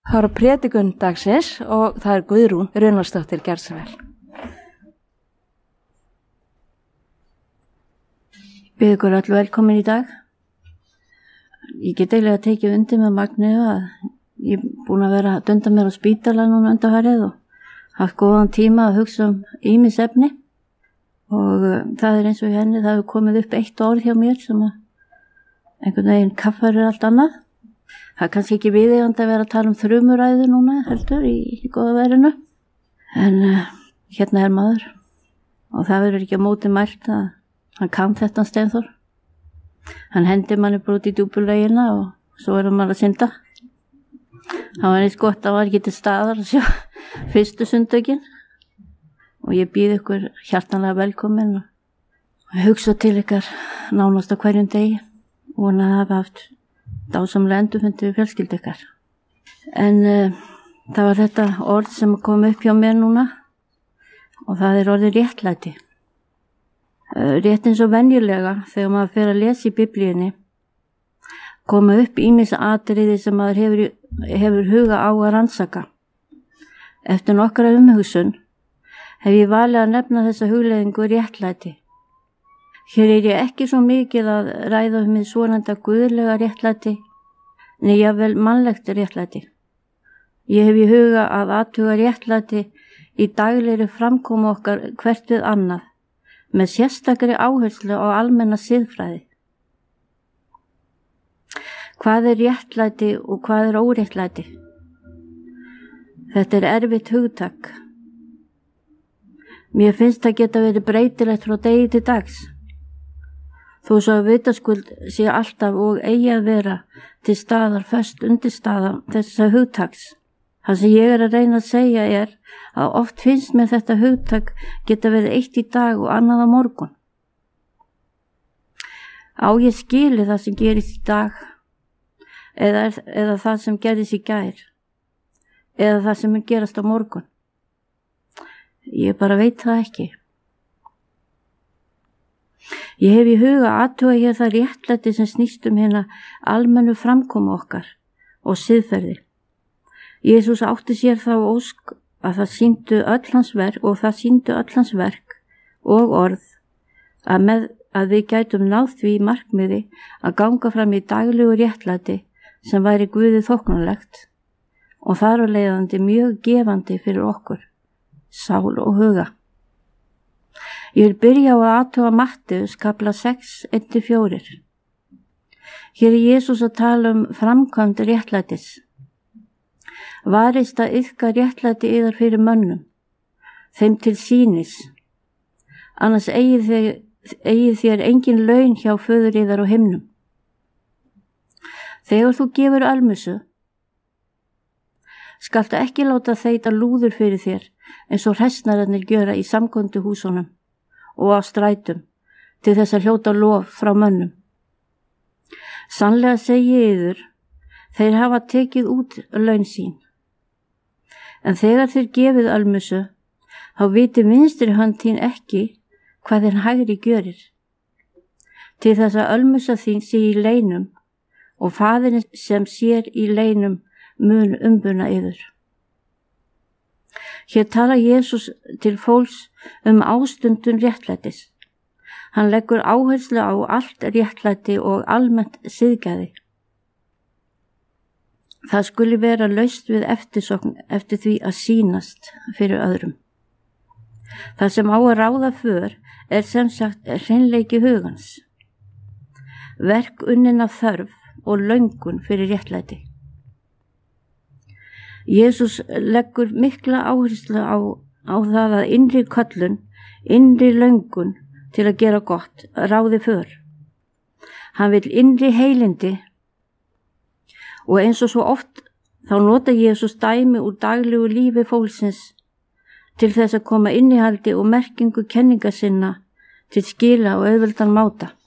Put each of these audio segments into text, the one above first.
Það er prédikun dagsins og það er Guðrún Runnarsdóttir Gerðsvel. Ég bið ykkur öll velkomin í dag. Ég get eiginlega tekið undir með Magneu að ég er búin að vera að dunda mér á spítala núna undanfarið og haft góðan tíma að hugsa ýmis efni og það er eins og henni, það hefur komið upp eitt orð hjá mér sem að einhvern veginn kaffar allt annað. Það er kannski ekki viðeigandi að vera að tala þrumuræðu núna heldur í góða verinu. En hérna er maður og það verður ekki á móti mælt að hann kann þetta Steinþór. Hann hendir manni bara út í djúpulegina og svo maður að synda. Það var eins gott að hann var ekki til staðar að sjá fyrstu sundökin. Og ég býð ykkur hjartanlega velkomin og hugsa til ykkar nánast á hverjum degi. Vona að hafa haft dásamlega endurfundi við fjölskyldu ykkar. En það var þetta orð sem kom upp hjá mér núna og það er orðið réttlæti. Rétt eins og venjulega þegar maður fer að lesa í Biblíunni koma upp ýmis atriði sem maður hefur huga á að rannsaka. Eftir nokkra umhugsun hef ég valið að nefna þessa hugleiðingu réttlæti. Hér er ég ekki svo mikið að ræða hið svonefnda guðlega réttlæti, nei jafnvel mannlegt réttlæti. Ég hef í huga að athuga réttlæti í daglegri framkomu okkar hvert við annað, með sérstakri áherslu á almenna siðfræði. Hvað er réttlæti og hvað er óréttlæti? Þetta er erfitt hugtak. Mér finnst það geta verið breytilegt frá degi til dags. Þó svo að vitaskuld sé alltaf og eigi að vera til staðar föst undirstaða þessa hugtaks. Það sem ég er að reyna að segja er að oft finnst mér þetta hugtak geta verið eitt í dag og annað á morgun. Á ég skili það sem gerist í dag eða það sem gerist í gær eða það sem mun gerast á morgun. Ég bara veit það ekki. Ég hef í huga athuga hér það réttlæti sem snýst hérna almennu framkomu okkar og siðferði. Jesús átti sér þá ósk að það sýndu öll hans verk og orð að við gætum náð því markmiði að ganga fram í daglegu réttlæti sem væri Guði þóknanlegt og þar á leiðandi mjög gefandi fyrir okkur, sál og huga. Ég vil byrja á að athuga Matteus kapla 6:1-4. Hér er Jesús að tala framkvæmd réttlætis. Varist að iðka réttlæti yðar fyrir mönnum, þeim til sýnis, annars eigið þér engin laun hjá föður yðar á himnum. Þegar þú gefur almusu, skaltu ekki láta þeita lúður fyrir þér eins og hræsnararnir gjöra í samkomuhúsunum og á strætum til þess að hljóta lof frá mönnum. Sannlega segi yður, þeir hafa tekið út laun sín. En þegar þeir gefið almusu, þá viti vinstri hönd þín ekki hvað þeir hægri gjörir. Til þess að almusa þín sé í leinum og faðirinn sem sér í leinum mun umbuna yður. Hér tala Jesús til fólks ástundun réttlætis. Hann leggur áherslu á allt réttlæti og almennt siðgæði. Það skuli vera laust við eftirsókn eftir því að sýnast fyrir öðrum. Það sem á að ráða för er sem sagt hreinleiki hugans, verk unnin af þörf og löngun fyrir réttlæti. Jesús leggur mikla áherslu á það að innri köllun, innri löngun til að gera gott ráði för. Hann vill innri heilindi og eins og svo oft þá nota Jesús dæmi úr daglegu lífi fólksins til þess að koma innihaldi og merkingu kenninga sinna til skila og auðveldan máta.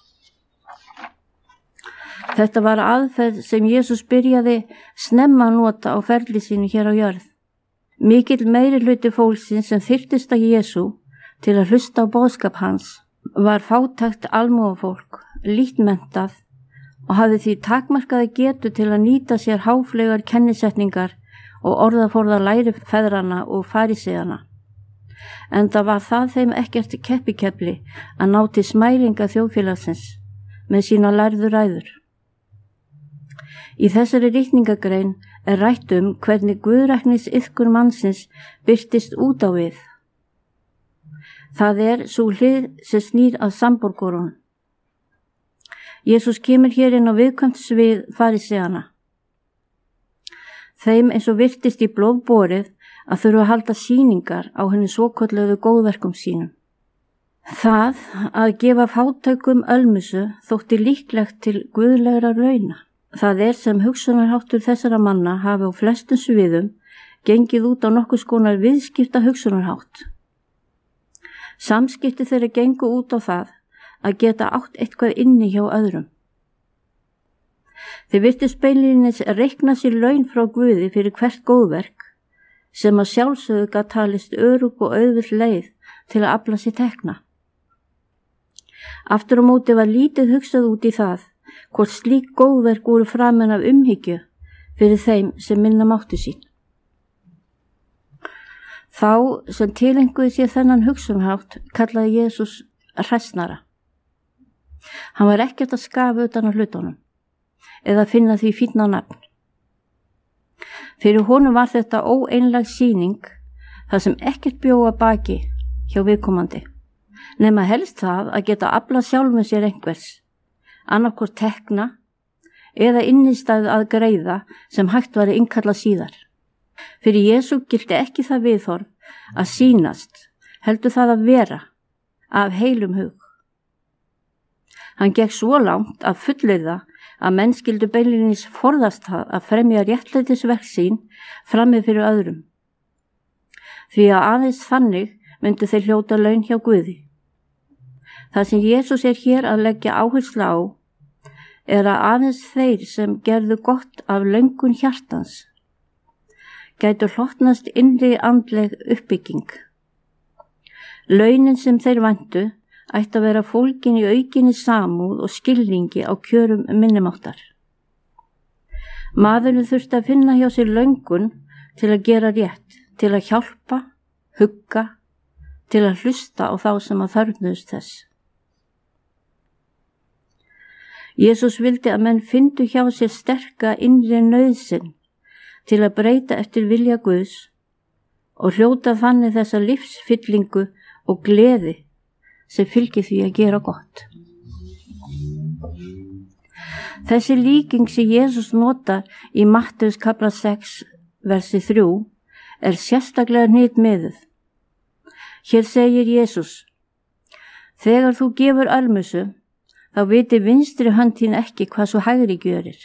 Þetta var aðferð sem Jesús byrjaði snemma að nota á ferli sínu hér á jörð. Mikill meiri hluti fólksins sem þyrftist að Jesú til að hlusta á boðskap hans var fátækt almúgafólk, lítmenntað og hafði því takmarkaði getu til að nýta sér háflegar kennisetningar og orðaforða lærifeðrana og faríseana. Enda var það þeim ekkert keppikefli að ná til smælinga þjóðfélagsins með sína lærðu ræður. Í þessari ritningagrein rætt hvernig guðræknis iðkun mannsins birtist út á við. Það sú hlið sem snýr að samborgurunum. Jesús kemur hér inn á viðkvæmt svið faríseana. Þeim eins og virtist í blóð borið að þurfa að halda sýningar á henni svokölluðu góðverkum sínum. Það að gefa fátækum ölmusu þótti líklegt til guðlegra rauna. Það sem hugsunarháttur þessara manna hafi á flestum sviðum gengið út á nokkurs konar viðskipta hugsunarhátt. Samskipti þeirra gengu út á það að geta átt eitthvað inni hjá öðrum. Þeir virtust beinlínis reikna sér laun frá Guði fyrir hvert góðverk sem að sjálfsögðu gat talist örugg og auðvill leið til að afla sér tekna. Aftur á móti var lítið hugsað út í það hvort slík góðverk voru framin af umhyggju fyrir þeim sem minna mátti sín. Þá sem tilenguði sér þennan hugsunarhátt kallaði Jesús hræsnara. Hann var ekkert að skafa utan á hlutunum eða finna því fínna nafn. Fyrir honum var þetta óeinlag sýning þar sem ekkert bjóða baki hjá viðkomandi, nema helst það að geta aflað sjálfum sér einhvers, annarkvort tekna eða innistæðu að greiða sem hægt var að innkalla síðar. Fyrir Jesú gilti ekki það viðhorf að sýnast, heldur það að vera af heilum hug. Hann gekk svo langt að fullyrða að menn skyldu beinlínis forðast það að fremja réttlætisverk sín frammi fyrir öðrum. Því að aðeins þannig myndu þeir hljóta laun hjá Guði. Það sem Jesús hér að leggja áherslu á að aðeins þeir sem gerðu gott af löngun hjartans gætu hlotnast innri andleg uppbygging. Launin sem þeir væntu ætti að vera fólgin í aukinni samúð og skilningi á kjörum minnumáttar. Maðurinn þurfti að finna hjá sér löngun til að gera rétt, til að hjálpa, hugga, til að hlusta á þá sem að þörfnuðust þess. Jesús vildi að menn fyndu hjá sér sterka innri nauðsyn til að breyta eftir vilja Guðs og hljóta þannig þessa lífsfyllingu og gleði sem fylgir því að gera gott. Þessi líking sem Jesús notar í Mattheus kapla 6, versi 3 sérstaklega hnitmiðuð. Hér segir Jesús: þegar þú gefur almusu, þá viti vinstri hönd þín ekki hvað svo hægri gjörir.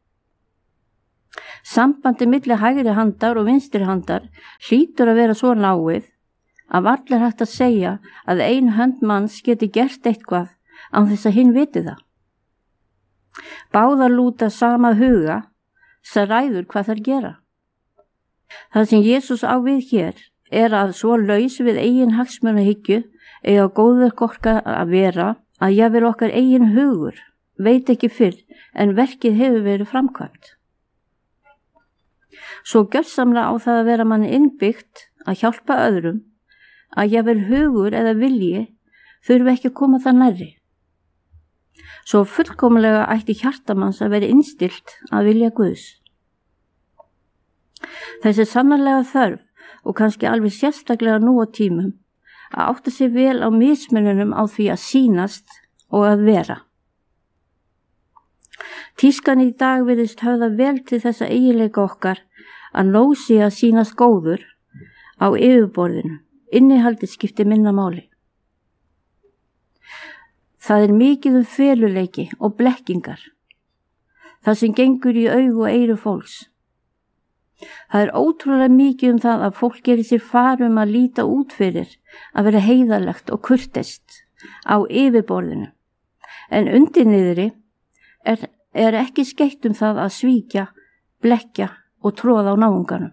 Sambandi milli hægri handar og vinstri handar hlýtur að vera svo náið að varla er hægt að segja að ein hönd manns geti gert eitthvað án þess að hinn viti það. Báðar lúta sama huga sem ræður hvað þær gera. Það sem Jesús á við hér að svo laus við eigin hagsmunahyggju eiga góðverk okkar að vera að jafnvel okkar eigin hugur veit ekki fyrr en verkið hefur verið framkvæmt. Svo gjörsamlega á það að vera manni innbyggt að hjálpa öðrum að jafnvel hugur eða vilji þurfi ekki að koma það nærri. Svo fullkomlega ætti hjartamanns að vera innstillt að vilja Guðs. Þessi sannarlega þörf og kannski alveg sérstaklega nú á tímum að átta sig vel á mismununum á því að sýnast og að vera. Tískan í dag virðist höfða vel til þessa eiginleika okkar að nóg sé að sýnast góður á yfirborðinu. Innihaldið skiptir minna máli. Það mikið feluleiki og blekkingar. Það sem gengur í augu og eyru fólks. Það ótrúlega mikið það að fólk gerir sér far að líta út fyrir að vera heiðarlegt og kurteist á yfirborðinu. En undir niðri ekki skeytt það að svíkja, blekkja og tróða á náunganum.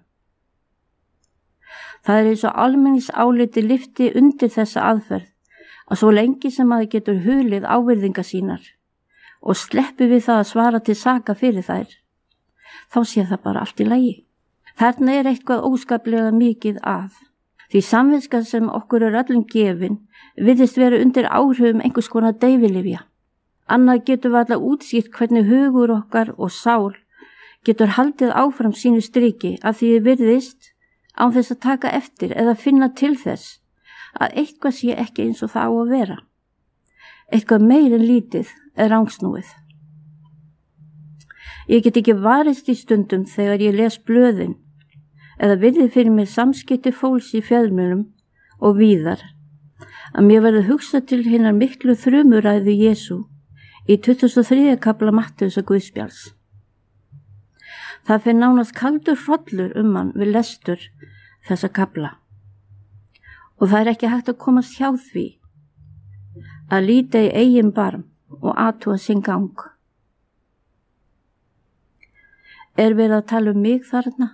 Það eins og almennis áliti lyfti undir þessa aðferð að svo lengi sem maður getur hulið ávirðingar sínar og sleppi við það að svara til saka fyrir þær, þá sé það bara allt í lagi. Þarna eitthvað óskaplega mikið að. Því samviska sem okkur öllum gefin virðist vera undir áhrifum einhvers konar deyfilyfja. Annað getur varla útskýrt hvernig hugur okkar og sál getur haldið áfram sínu striki af því virðist án þess að taka eftir eða finna til þess að eitthvað sé ekki eins og það á að vera. Eitthvað meir en lítið rangsnúið. Ég get ekki varist í stundum þegar ég les blöðin eða virði fyrir mér samskipti fólks í fjölmiðlum og víðar að mér verði hugsað til hinnar miklu þrumuræðu Jesú í 23. kafla Mattheusar Guðspjalls. Það fer nánast kaldur hrollur hann við lestur þessa kafla og það ekki hægt að komast hjá því að líta í eigin barm og athuga sinn gang. Verið að tala mig þarna?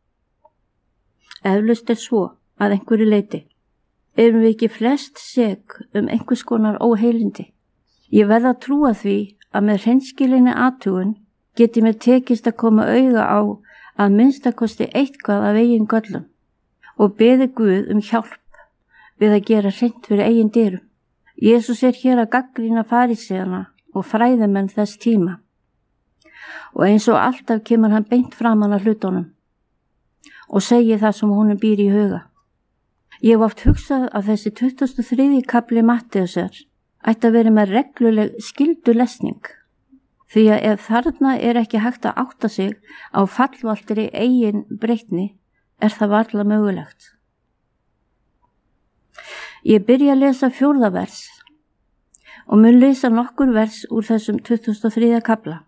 Eflaust svo að einhverju leyti. Erum við ekki flest sek einhvers konar óheilindi? Ég verð að trúa því að með hreinskilinni athugun geti mér tekist að koma auga á að minnstakosti eitthvað af eigin göllum og beði Guð hjálp við að gera hreint fyrir eigin dyrum. Jesús hér að gagnrýna faríseana og fræðimenn þess tíma og eins og alltaf kemur hann beint framan að hlutunum og segir það sem honum býr í huga. Ég hef oft hugsað að þessi 23. kafli Mattheusar ætti að vera með regluleg skyldulesning, því að ef þarna ekki hægt að átta sig á fallvaltri eigin breytni, það varla mögulegt. Ég byrja að lesa 4. vers og mun lesa nokkur vers úr þessum 23. kafla.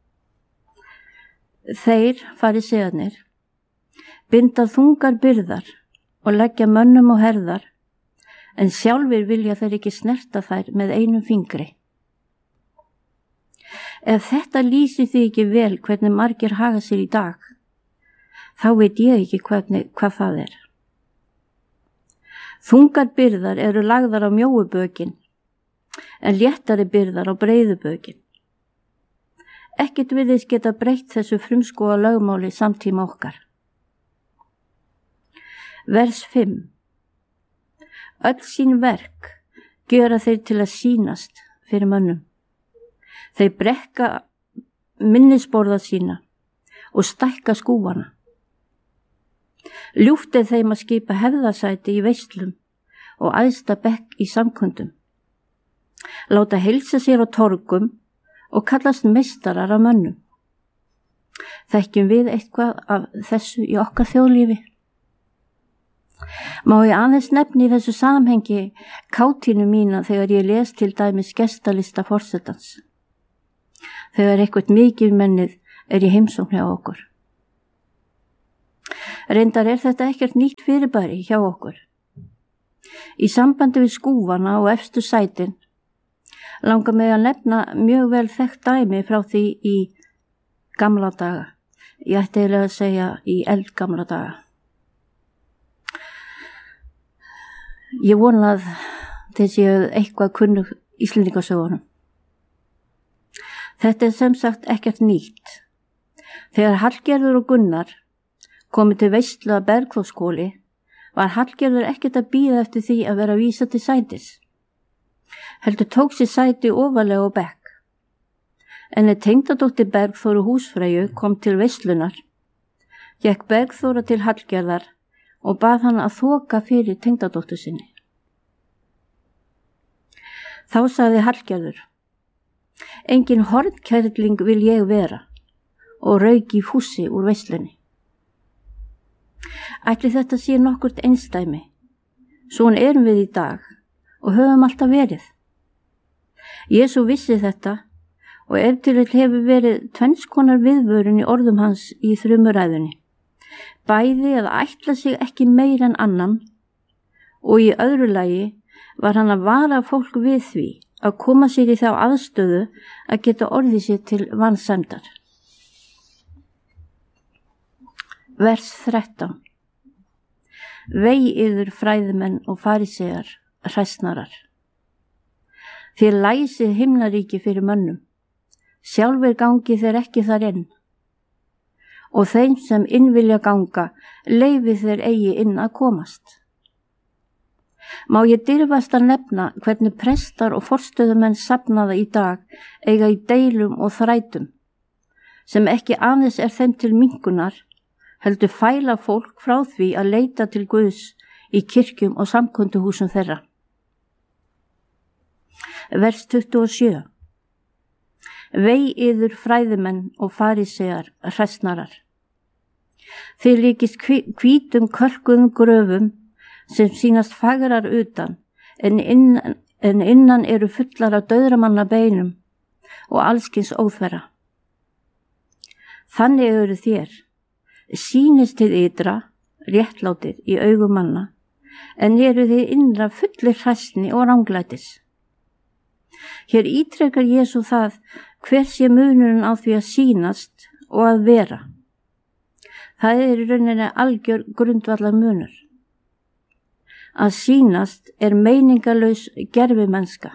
Þeir, farísearnir, binda þungar byrðar og leggja mönnum á herðar, en sjálfir vilja þeir ekki snerta þær með einum fingri. Ef þetta lýsir því ekki vel hvernig margir haga sér í dag, þá veit ég ekki hvað það er. Þungar byrðar eru lagðar á mjóu bökin, en léttari byrðar á breiðu bökin. Ekkert virðist geta breytt þessu frumskóga lögmáli samtíma okkar. Vers 5. Öll sín verk gjöra þeir til að sýnast fyrir mönnum. Þeir brekka minnisborða sína og stækka skúfana. Ljúft þeim að skipa hefðarsæti í veislum og æðsta bekk í samkundum. Láta heilsa sér á torgum og kallast meistarar af mönnum. Þekkjum við eitthvað af þessu í okkar þjóðlífi? Má ég aðeins nefni í þessu samhengi kátínu mína þegar ég les til dæmis gestalista forsetans. Þegar eitthvað mikið mennið í heimsókn hjá okkur. Reyndar þetta ekkert nýtt fyrirbæri hjá okkur. Í sambandi við skúfana og efstu sætin langar mig að nefna mjög vel þekkt dæmi frá því í gamla daga. Ég ætti eiginlega að segja í eldgamla daga. Ég vona að þessi eitthvað kunnug Íslendingasögunum. Þetta sem sagt ekkert nýtt. Þegar Hallgerður og Gunnar komu til veislu að Bergþórshvoli var Hallgerður ekkert að bíða eftir því að vera vísa til sætis. Heldur tók sér sæti ofarlega á bekk. En tengdadóttir Bergþóru húsfreyju kom til veislunar, gekk Bergþóra til Hallgerðar og bað hann að þoka fyrir tengdadóttur sinni. Þá sagði Hallgerður: Engin hornkerling vil ég vera, og rauk í fússi úr veislunni. Ætli þetta sé nokkurt einsdæmi. Svona erum við í dag og höfum alltaf verið. Jesú vissi þetta og ef til hefur verið tvenns konar viðvörun í orðum hans í þrumuræðunni. Bæði að ætla sig ekki meir en annan og í öðru lagi var hann að vara fólk við því að koma sér í þá aðstöðu að geta orðið sér til vansæmdar. Vers 13. Vei yður fræðimenn og farísear, hræsnarar. Þér læsið himnaríki fyrir mönnum sjálfur gangi þeir ekki þar inn, og þeim sem inn vilja ganga, leyfi þeir eigi inn að komast. Má ég dirfast að nefna hvernig prestar og forstöðumenn safnaða í dag eiga í deilum og þrætum, sem ekki aðeins þeim til minnkunar, heldur fæla fólk frá því að leita til Guðs í kirkjum og samkunduhúsum þeirra. Vers 27. Vei yður fræðimenn og farísear hræsnarar. Þið líkist hvítum kölkuðum gröfum sem sýnast fagrar utan, en innan eru fullar af dauðramanna beinum og allskins óþverra. Þannig eru þér, sýnist þið ytra, réttlátið í augum manna, en eru þið innra fullir hræsni og ranglætis. Hér ítrekar Jesú það hver sé munurinn á því að sýnast og að vera. Það í rauninni algjör grundvallar munur. Að sýnast meiningalaus gervimennska.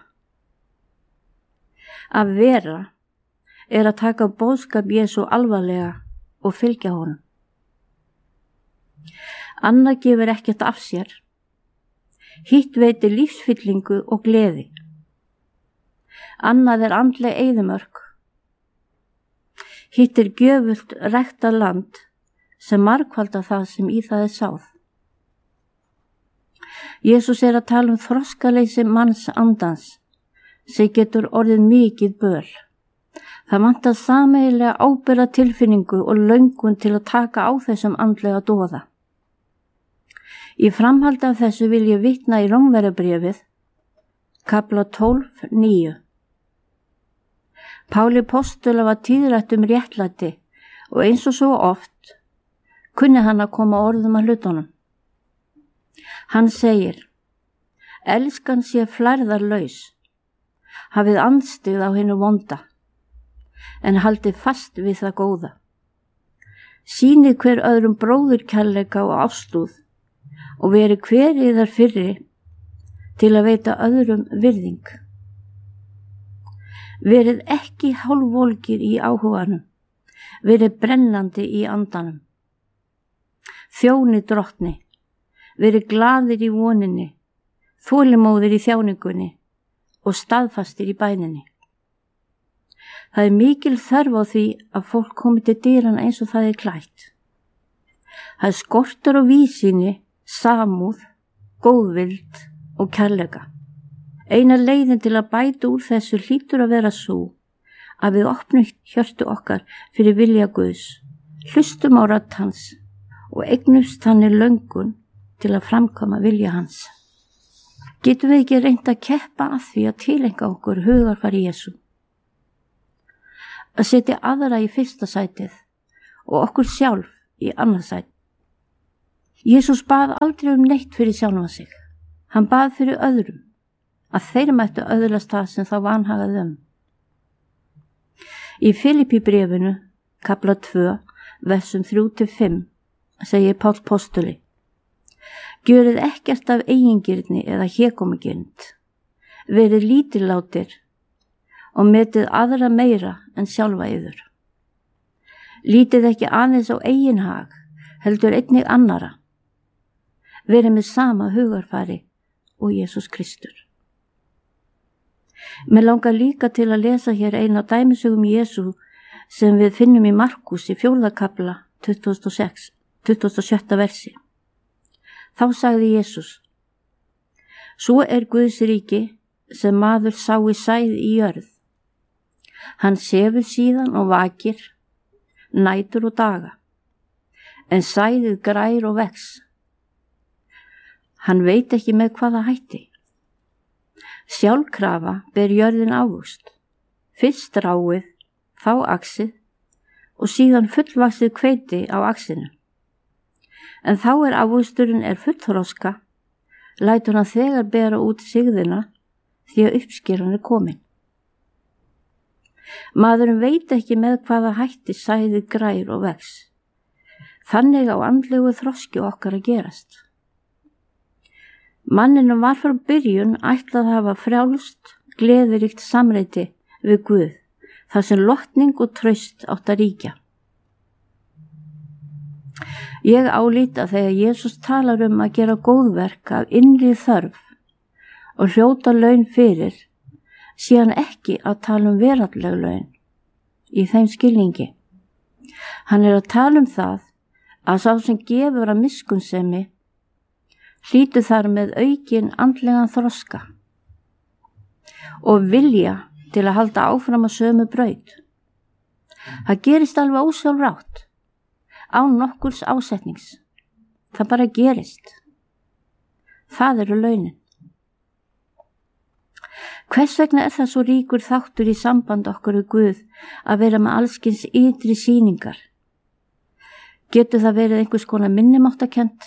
Að vera að taka boðskap Jesú alvarlega og fylgja honum. Annað gefur ekkert af sér. Hitt veitir lífsfyllingu og gleði. Annað andleg eyðimörk. Hitt gjöfult ræktað land sem margfaldar það sem í það sáð. Jesús að tala þroskaleysi manns andans sem getur orðið mikið böl. Það vantar sameiginlega ábyrgða tilfinningu og löngun til að taka á þessum andlega doða. Í framhaldi af þessu vil ég vitna í Rómverjabréfið, kafla 12:9. Páli postula var tíðrætt réttlæti og eins og svo oft kunni hann að koma orðum að hlutunum. Hann segir, elskan sé flærðarlaus, hafið andstyggð á hinu vonda, en haldið fast við það góða. Sýnið hver öðrum bróðurkærleika og ástúð og verið hver yðar fyrri til að veita öðrum virðing. Verið ekki hálfvolgir í áhuganum, verið brennandi í andanum. Þjónið drottni, verið glaðir í voninni, þolinmóðir í þjáningunni og staðfastir í bæninni. Það mikil þörf á því að fólk komi til dyrana eins og það klætt. Það skortur á víðsýni, samúð, góðvild og kærleika. Eina leiðin til að bæta úr þessu hlýtur að vera svo að við opnum hjörtu okkar fyrir vilja Guðs, hlustum á rödd hans og eignumst þannig löngun til að framkoma vilja hans. Getum við ekki reynt að keppa að því að tilenga okkur hugarfari Jesú? Að setja aðra í fyrsta sætið og okkur sjálf í annað sætið. Jesús bað aldrei neitt fyrir sjálfan sig. Hann bað fyrir öðrum, að þeir mættu öðlast það sem þá vanhagaði Í Filippíbréfinu, kafla 2, versum 3-5, segir Páll postuli, gjörið ekkert af eigingirni eða hégómugirnd, verið lítillátir og metið aðra meira en sjálfa yður. Lítið ekki aðeins á eigin hag, heldur einnig annara. Verið með sama hugarfari og Jesús Kristur. Mér langar líka til að lesa hér eina dæmisögum Jesú sem við finnum í Markus í 4. kafla 27. versi. Þá sagði Jesús, svo Guðs ríki sem maður sá í sæð í jörð. Hann sefur síðan og vakir, nætur og daga, en sæðið grær og vex. Hann veit ekki með hvaða hætti. Sjálfkrafa ber jörðin ávöxt, fyrst ráið, þá axið og síðan fullvaxið hveiti á axinu. En þá ávöxturinn fullþroska, lætur hann þegar bera út sigðina því að uppskeran komin. Maðurinn veit ekki með hvaða hætti sæðið grær og vex. Þannig á andlegu þroski okkar að gerast. Manninum var frá byrjun ætlað að hafa frjálst, gleðiríkt samreiti við Guð, þar sem lotning og traust átt að ríkja. Ég álít að þegar Jesús talar að gera góðverk af innri þörf og hljóta laun fyrir, sé hann ekki að tala veraldleg laun í þeim skilningi. Hann að tala það að sá sem gefur að miskunnsemi hlýtur þar með aukin andlegan þroska og vilja til að halda áfram að sömu braut. Það gerist alveg ósjálfrátt, án nokkurs ásetnings. Það bara gerist. Það eru launin. Hvers vegna það svo ríkur þáttur í samband okkur við Guð að vera með allskins ytri sýningar? Getur það verið einhvers konar minnimáttakent?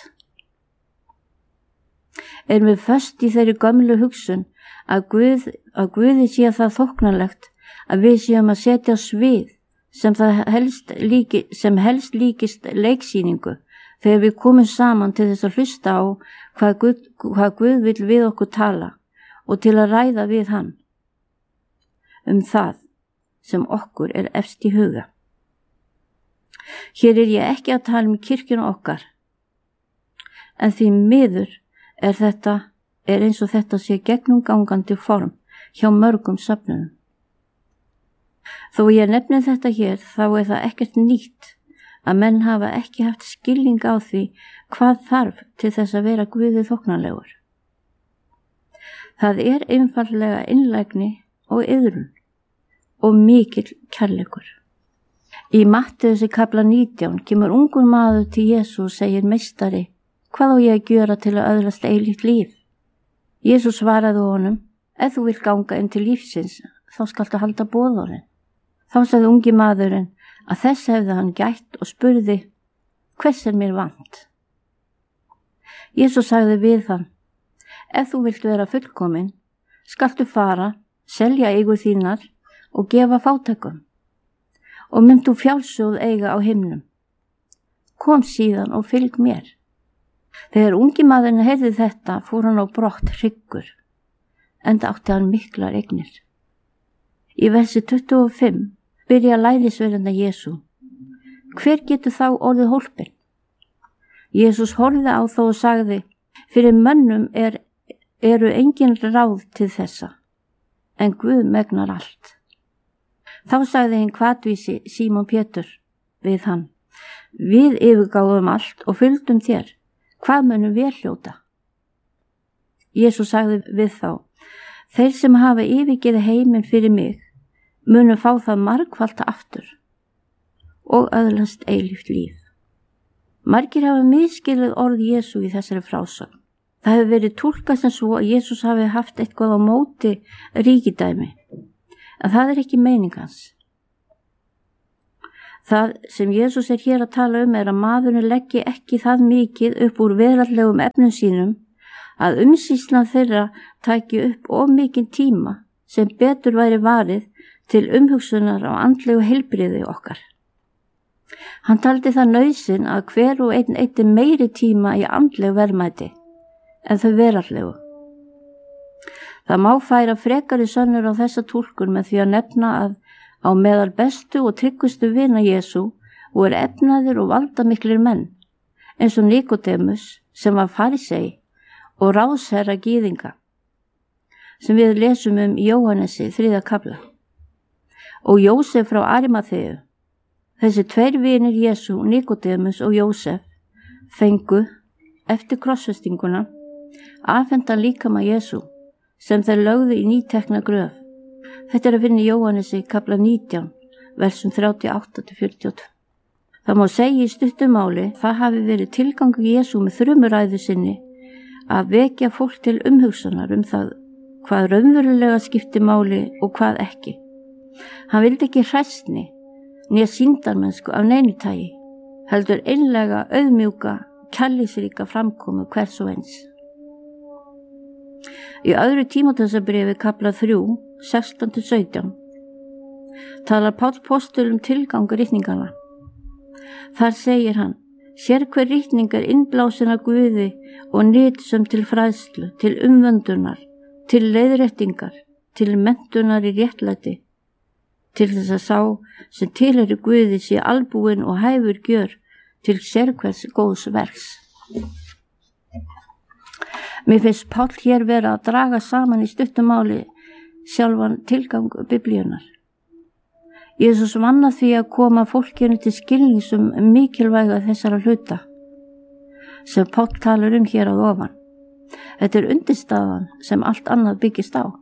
Erum við föst í þeirri gömlu hugsun að Guði sé það þóknanlegt að við séum að setja á svið sem helst líkist leiksýningu þegar við komum saman til þess að hlusta á hvað Guð vill við okkur tala og til að ræða við hann það sem okkur efst í huga. Hér ég ekki að tala kirkjuna okkar, en því miður eins og þetta sé gegnumgangandi form hjá mörgum söfnunum. Þó ég nefni þetta hér, þá það ekkert nýtt að menn hafa ekki haft skilning á því hvað þarf til þess að vera Guði þóknanlegur. Það einfaldlega innlægni og iðrun og mikill kærleikur. Í Mattheusar kafla 19 kemur ungur maður til Jesú og segir: Meistari, hvað á ég að gjöra til að öðlast eilíft líf? Jesú svaraði honum: Ef þú vilt ganga inn til lífsins, þá skaltu halda boðorðin. Þá sagði ungi maðurinn að þess hefði hann gætt og spurði: Hvers mér vant? Jesú sagði við hann: Ef þú vilt vera fullkomin, skaltu fara, selja eigur þínar og gefa fátækum, og mynd þú fjárssjóð eiga á himnum. Kom síðan og fylg mér. Þegar ungi maðurinn heyrði þetta, fór hann á brott hryggur, enda átti hann miklar eignir. Í versi 25 byrja lærisveinarnir Jesú: Hver getur þá orðið hólpinn? Jesús horfði á þá og sagði: Fyrir mönnum eru engin ráð til þessa, en Guð megnar allt. Þá sagði hinn hvatvísi Símon Pétur við hann: Við yfirgáfum allt og fylgdum þér. Hvað munum við hljóta? Jesús sagði við þá: Þeir sem hafa yfirgefið heiminn fyrir mig munu fá það margfalt aftur og öðlast eilíft líf. Margir hafa misskilið orð Jesú í þessari frásögn. Það hefur verið túlkað sem svo að Jesús hafi haft eitthvað á móti ríkidæmi, en það ekki meining hans. Það sem Jesús hér að tala að maðurinn leggi ekki það mikið upp úr veraldlegum efnum sínum að umsýslan þeirra tæki upp of mikinn tíma sem betur væri varið til umhugsunar á andlegu heilbrigði okkar. Hann taldi það nauðsyn að hver og einn eitti meiri tíma í andlegu verðmæti en þau veraldlegu. Það má færa frekari sönnur á þessa túlkun með því að nefna að á meðal bestu og tryggustu vina Jesú voru efnaðir og valdamiklir menn, eins og Nikodemus sem var farisei og ráðsherra gyðinga, sem við lesum í Jóhannesi 3. kafla, og Jósef frá Arimaþeu. Þessi tveir vinir Jesú, Nikodemus og Jósef, fengu eftir krossfestinguna afhentan líkama Jesú sem þeir lögðu í nýtekna gröf. Þetta að finna í Jóhannesi kafla 19, versum 38-42. Það má segja í stuttumáli það hafi verið tilgangur Jesú með þrumuræðu sinni að vekja fólk til umhugsunar það hvað raunverulega skipti máli og hvað ekki. Hann vildi ekki hræsni né sýndarmennsku af neinu tagi, heldur einlega auðmjúka, kærleiksríka framkomu hvers og eins. Í öðru Tímóteusarbréfi kafla 3, 16-17 talar Páll postuli tilgang ritninganna. Þar segir hann: Sér hver ritning innblásin af Guði og nytsöm til fræðslu, til umvöndunar, til leiðréttingar, til menntunar í réttlæti, til þess að sá sem tilheyrir Guði sé albúinn og hæfur gjör til sérhvers góðs verks. Mér finnst Páll hér vera að draga saman í stuttum máli sjálfan tilgang Biblíunnar. Jesús vann að því að koma fólkinu til skilnings mikilvæga þessara hluta sem Páll talar hér að ofan. Þetta undirstaðan sem allt annað byggist á.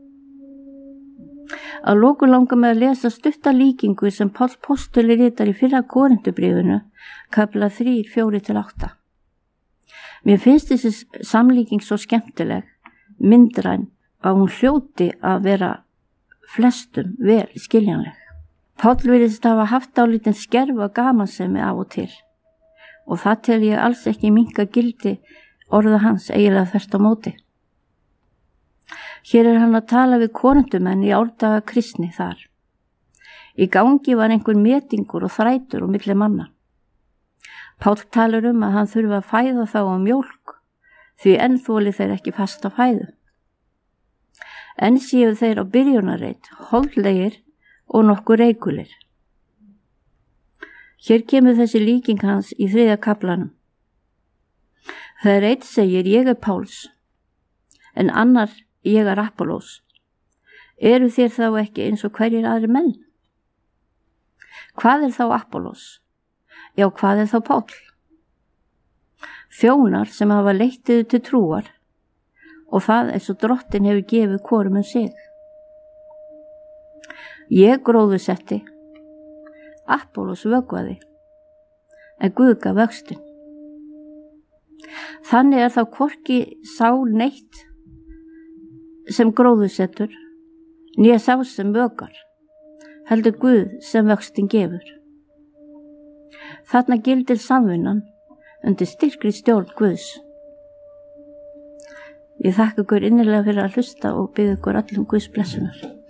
Að lokum langar mig að lesa stutta líkingu sem Páll postuli ritar í fyrra Korintubréfinu, kafla 3, 4-8. Mér finnst þessi samlíking svo skemmtileg, myndræn, að hún hljóti að vera flestum vel skiljanleg. Páll virðist hafa haft dálítinn skerf og gamansemi af og til, og það tel ég alls ekki minnka gildi orða hans eiginlega þvert á móti. Hér hann að tala við Korintumenn í árdaga kristni þar. Í gangi var einhver metingur og þrætur og milli manna. Páll talar að hann þurfi að fæða þá á mjólk, því enn þoli þeir ekki fasta fæðu. Enn séu þeir á byrjunarreit, holdlegir og nokkuð reikulir. Hér kemur þessi líking hans í 3. kaflanum. Þegar einn segir ég Páls, en annar ég Apollos. Eru þér þá ekki eins og hverjir aðri menn? Hvað þá Apollos? Já, hvað þá Páll? Þjónar sem hafa leitt til trúar, og það eins og Drottinn hefur gefið hvorum sig. Ég gróðursetti, Apollos vökvaði, en Guð gaf vöxtinn. Þannig þá hvorki sá neitt sem gróðursettur, né sá sem vökar, heldur Guð sem vöxtinn gefur. Þarna gildir samvinnan undir styrkri stjórn Guðs. Ég þakka ykkur innilega fyrir að hlusta og bið ykkur öllum Guðs blessunar.